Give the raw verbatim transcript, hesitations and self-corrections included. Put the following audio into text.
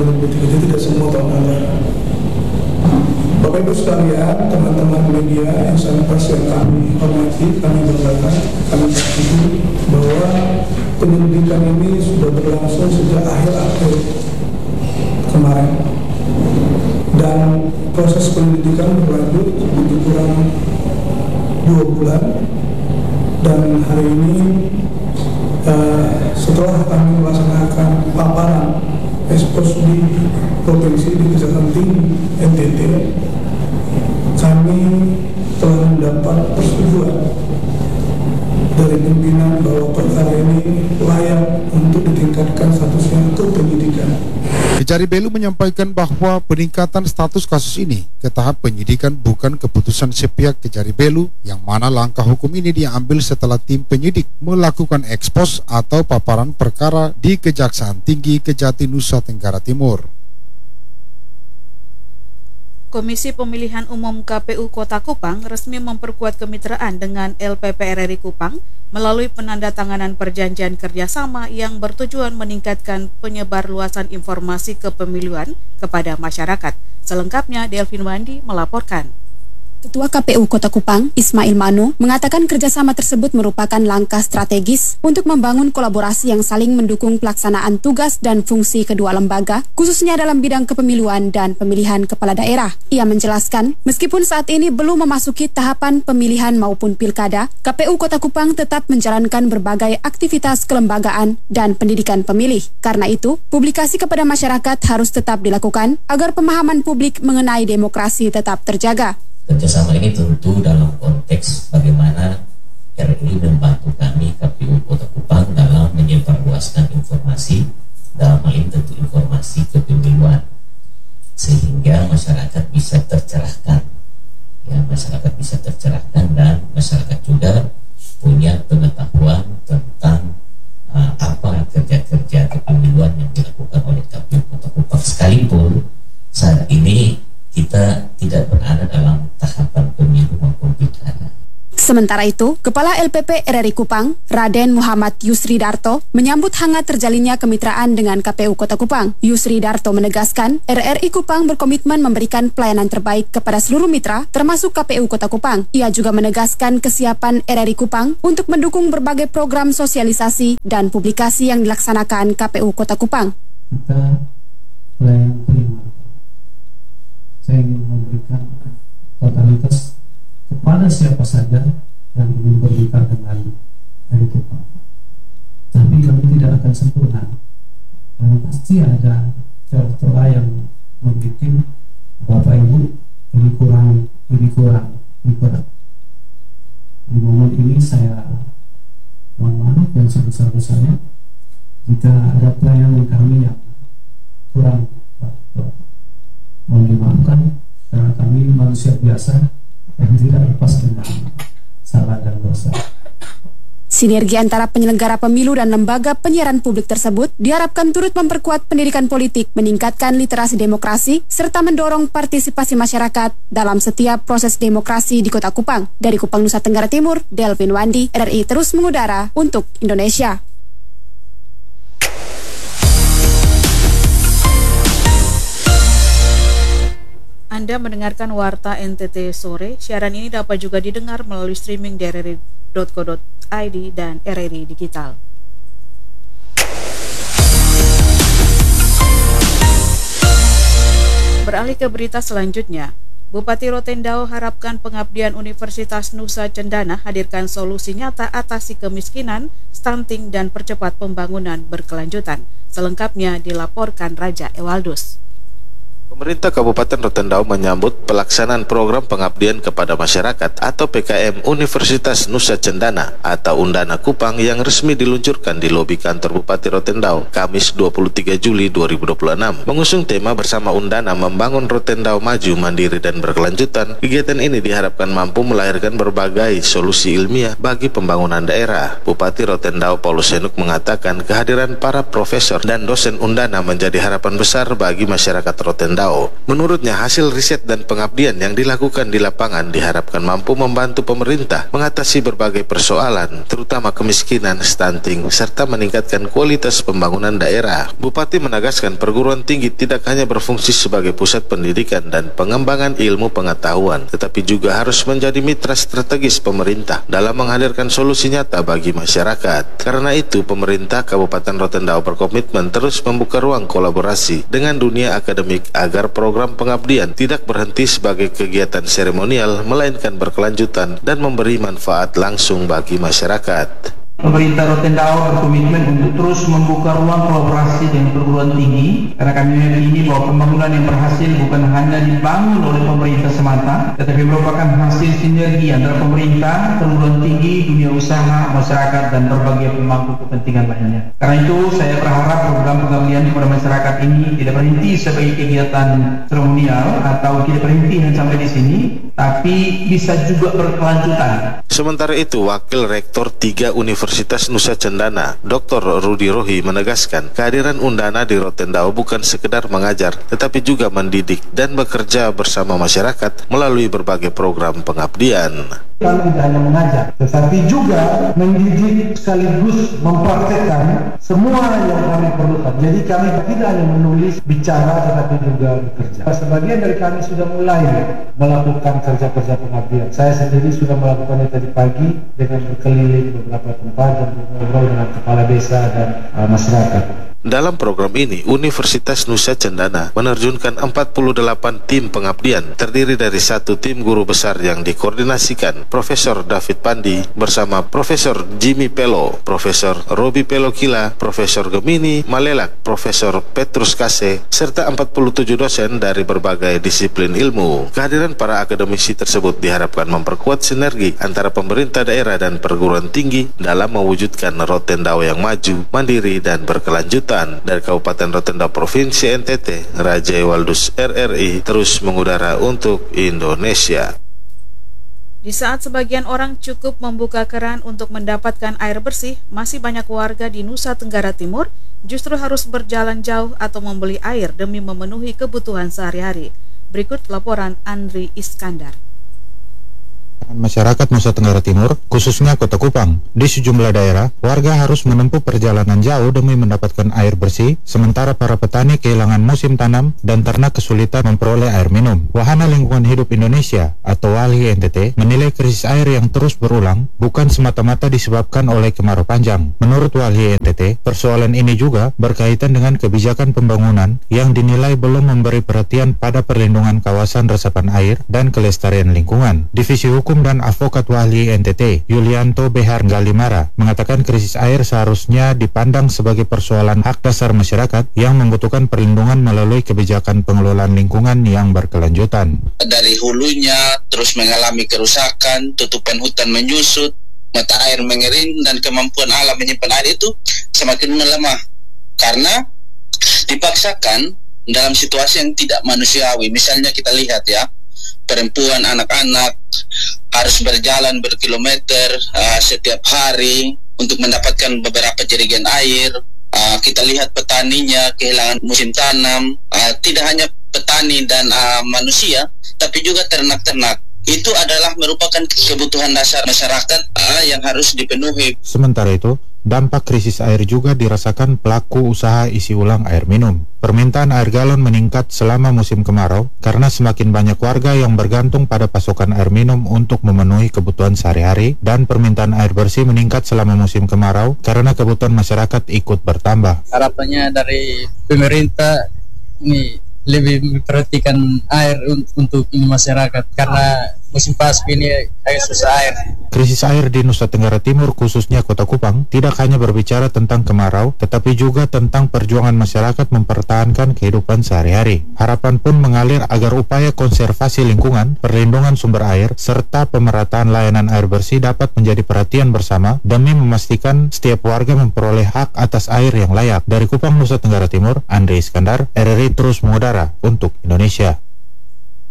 dua ribu dua puluh tiga, jadi tidak semua tahun anggaran. Bapak Ibu sekalian, teman-teman media, instansi yang kami hormati, kami banggakan, kami bersyukur bahwa penyelidikan ini sudah berlangsung sejak akhir April kemarin, dan proses penyelidikan berlanjut lebih kurang dua bulan. Dan hari ini uh, setelah kami melaksanakan paparan ekspos di provinsi di Kejaksaan Tinggi N T T, kami telah mendapat persetujuan dari pimpinan bahwa perkara ini layak untuk ditingkatkan statusnya ke penyidikan. Kejari Belu menyampaikan bahwa peningkatan status kasus ini ke tahap penyidikan bukan keputusan sepihak Kejari Belu, yang mana langkah hukum ini diambil setelah tim penyidik melakukan ekspos atau paparan perkara di Kejaksaan Tinggi Kejati, Nusa Tenggara Timur. Komisi Pemilihan Umum K P U Kota Kupang resmi memperkuat kemitraan dengan L P P R R I Kupang melalui penandatanganan perjanjian kerjasama yang bertujuan meningkatkan penyebarluasan informasi kepemiluan kepada masyarakat. Selengkapnya, Delvin Wandi melaporkan. Ketua K P U Kota Kupang, Ismail Manu, mengatakan kerjasama tersebut merupakan langkah strategis untuk membangun kolaborasi yang saling mendukung pelaksanaan tugas dan fungsi kedua lembaga, khususnya dalam bidang kepemiluan dan pemilihan kepala daerah. Ia menjelaskan, meskipun saat ini belum memasuki tahapan pemilihan maupun pilkada, K P U Kota Kupang tetap menjalankan berbagai aktivitas kelembagaan dan pendidikan pemilih. Karena itu, publikasi kepada masyarakat harus tetap dilakukan agar pemahaman publik mengenai demokrasi tetap terjaga. Kerjasama ini tentu dalam konteks bagaimana R R I membantu kami K P U Kota Kupang dalam menyebarluaskan informasi, dalam hal ini tentu informasi kepemiluan, sehingga masyarakat bisa tercerahkan, ya masyarakat bisa tercerahkan dan masyarakat juga punya pengetahuan tentang uh, apa kerja-kerja kepemiluan yang dilakukan oleh K P U Kota Kupang, sekalipun saat ini kita tidak berada dalam tahapan pemilu maupun pilkada. Sementara itu, Kepala L P P R R I Kupang, Raden Muhammad Yusri Darto, menyambut hangat terjalinnya kemitraan dengan K P U Kota Kupang. Yusri Darto menegaskan, R R I Kupang berkomitmen memberikan pelayanan terbaik kepada seluruh mitra, termasuk K P U Kota Kupang. Ia juga menegaskan kesiapan R R I Kupang untuk mendukung berbagai program sosialisasi dan publikasi yang dilaksanakan K P U Kota Kupang. Kita pelayanan prima. Saya ingin memberikan totalitas kepada siapa saja yang ingin berbicara dengan dari Kupang. Tapi kami tidak akan sempurna, dan pasti ada celah-celah yang membuat Bapak Ibu ini kurang, ini kurang, ini kurang. Di momen ini saya mohon maaf yang sebesar-besarnya jika ada pelayanan kami yang kurang, Pak. Mohon dimaafkan karena kami manusia biasa yang tidak lepas dengan salah dan dosa. Sinergi antara penyelenggara pemilu dan lembaga penyiaran publik tersebut diharapkan turut memperkuat pendidikan politik, meningkatkan literasi demokrasi, serta mendorong partisipasi masyarakat dalam setiap proses demokrasi di Kota Kupang. Dari Kupang, Nusa Tenggara Timur, Delvin Wandi, R R I terus mengudara untuk Indonesia. Anda mendengarkan Warta N T T Sore. Siaran ini dapat juga didengar melalui streaming di r r i dot co dot i d dan R R I Digital. Beralih ke berita selanjutnya, Bupati Rotendao harapkan pengabdian Universitas Nusa Cendana hadirkan solusi nyata atasi kemiskinan, stunting, dan percepat pembangunan berkelanjutan. Selengkapnya dilaporkan Raja Ewaldus. Pemerintah Kabupaten Rotendao menyambut pelaksanaan program pengabdian kepada masyarakat atau P K M Universitas Nusa Cendana atau Undana Kupang yang resmi diluncurkan di lobi kantor Bupati Rotendao Kamis dua puluh tiga Juli dua ribu dua puluh enam. Mengusung tema bersama Undana membangun Rotendao maju, mandiri, dan berkelanjutan, kegiatan ini diharapkan mampu melahirkan berbagai solusi ilmiah bagi pembangunan daerah. Bupati Rotendao Paulus Henuk mengatakan kehadiran para profesor dan dosen Undana menjadi harapan besar bagi masyarakat Rotendao. Rotendao. Menurutnya, hasil riset dan pengabdian yang dilakukan di lapangan diharapkan mampu membantu pemerintah mengatasi berbagai persoalan, terutama kemiskinan, stunting, serta meningkatkan kualitas pembangunan daerah. Bupati menegaskan perguruan tinggi tidak hanya berfungsi sebagai pusat pendidikan dan pengembangan ilmu pengetahuan, tetapi juga harus menjadi mitra strategis pemerintah dalam menghadirkan solusi nyata bagi masyarakat. Karena itu, pemerintah Kabupaten Rotendao berkomitmen terus membuka ruang kolaborasi dengan dunia akademik agar program pengabdian tidak berhenti sebagai kegiatan seremonial, melainkan berkelanjutan dan memberi manfaat langsung bagi masyarakat. Pemerintah Rotendao berkomitmen untuk terus membuka ruang kolaborasi dengan perguruan tinggi karena kami meyakini bahwa pembangunan yang berhasil bukan hanya dibangun oleh pemerintah semata, tetapi merupakan hasil sinergi antara pemerintah, perguruan tinggi, dunia usaha, masyarakat, dan berbagai pemangku kepentingan lainnya. Karena itu, saya berharap program pengabdian kepada masyarakat ini tidak berhenti sebagai kegiatan seremonial atau tidak berhenti hanya sampai di sini, tapi bisa juga berkelanjutan. Sementara itu, Wakil Rektor tiga Universitas Nusa Cendana, Doktor Rudi Rohi menegaskan kehadiran Undana di Rotendao bukan sekedar mengajar, tetapi juga mendidik dan bekerja bersama masyarakat melalui berbagai program pengabdian. Kami tidak hanya mengajar, tetapi juga mendidik sekaligus mempraktekkan semua yang kami perlukan. Jadi kami tidak hanya menulis, bicara, tetapi juga bekerja. Sebagian dari kami sudah mulai melakukan kerja-kerja pengabdian. Saya sendiri sudah melakukannya tadi pagi dengan berkeliling beberapa tempat dan ngobrol dengan kepala desa dan uh, masyarakat. Dalam program ini, Universitas Nusa Cendana menerjunkan empat puluh delapan tim pengabdian, terdiri dari satu tim guru besar yang dikoordinasikan Profesor David Pandi bersama Profesor Jimmy Pelo, Profesor Robi Pelokila, Profesor Gemini Malelak, Profesor Petrus Kase, serta empat puluh tujuh dosen dari berbagai disiplin ilmu. Kehadiran para akademisi tersebut diharapkan memperkuat sinergi antara pemerintah daerah dan perguruan tinggi dalam mewujudkan Rotendao yang maju, mandiri, dan berkelanjutan. Dari Kabupaten Rotendao Provinsi N T T, Raja Waldus R R I terus mengudara untuk Indonesia. Di saat sebagian orang cukup membuka keran untuk mendapatkan air bersih, masih banyak warga di Nusa Tenggara Timur justru harus berjalan jauh atau membeli air demi memenuhi kebutuhan sehari-hari. Berikut laporan Andri Iskandar. Masyarakat Nusa Tenggara Timur, khususnya Kota Kupang. Di sejumlah daerah, warga harus menempuh perjalanan jauh demi mendapatkan air bersih, sementara para petani kehilangan musim tanam dan ternak kesulitan memperoleh air minum. Wahana Lingkungan Hidup Indonesia atau WALHI N T T menilai krisis air yang terus berulang bukan semata-mata disebabkan oleh kemarau panjang. Menurut WALHI N T T, persoalan ini juga berkaitan dengan kebijakan pembangunan yang dinilai belum memberi perhatian pada perlindungan kawasan resapan air dan kelestarian lingkungan. Divisi Hukum dan Advokat WALHI N T T, Yulianto Behar Galimara, mengatakan krisis air seharusnya dipandang sebagai persoalan hak dasar masyarakat yang membutuhkan perlindungan melalui kebijakan pengelolaan lingkungan yang berkelanjutan. Dari hulunya terus mengalami kerusakan, tutupan hutan menyusut, mata air mengering, dan kemampuan alam menyimpan air itu semakin melemah karena dipaksakan dalam situasi yang tidak manusiawi. Misalnya kita lihat ya, perempuan, anak-anak harus berjalan berkilometer uh, setiap hari untuk mendapatkan beberapa jerigen air. Uh, kita lihat petaninya kehilangan musim tanam. Uh, tidak hanya petani dan uh, manusia, tapi juga ternak-ternak. Itu adalah merupakan kebutuhan dasar masyarakat uh, yang harus dipenuhi. Sementara itu, dampak krisis air juga dirasakan pelaku usaha isi ulang air minum. Permintaan air galon meningkat selama musim kemarau karena semakin banyak warga yang bergantung pada pasokan air minum untuk memenuhi kebutuhan sehari-hari, dan permintaan air bersih meningkat selama musim kemarau karena kebutuhan masyarakat ikut bertambah. Harapannya dari pemerintah ini lebih memperhatikan air untuk ini masyarakat karena musim pasca ini agak susah air. Krisis air di Nusa Tenggara Timur, khususnya Kota Kupang, tidak hanya berbicara tentang kemarau, tetapi juga tentang perjuangan masyarakat mempertahankan kehidupan sehari-hari. Harapan pun mengalir agar upaya konservasi lingkungan, perlindungan sumber air, serta pemerataan layanan air bersih dapat menjadi perhatian bersama demi memastikan setiap warga memperoleh hak atas air yang layak. Dari Kupang, Nusa Tenggara Timur, Andri Iskandar, R R I terus mengudara untuk Indonesia.